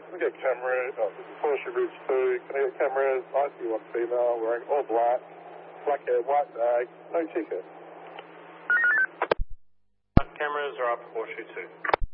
We get camera, Porsche Ridge 2. Can I get cameras? I see one female wearing all black, black hair, white bag, no ticket. Cameras are up Porsche 2.